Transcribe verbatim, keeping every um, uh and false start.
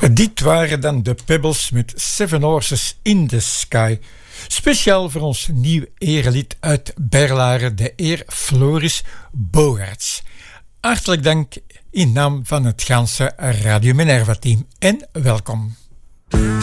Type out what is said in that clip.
Dit waren dan de Pebbles met Seven Horses in the Sky. Speciaal voor ons nieuw erelid uit Berlaren, de heer Floris Bogaerts. Hartelijk dank in naam van het ganse Radio Minerva-team en welkom.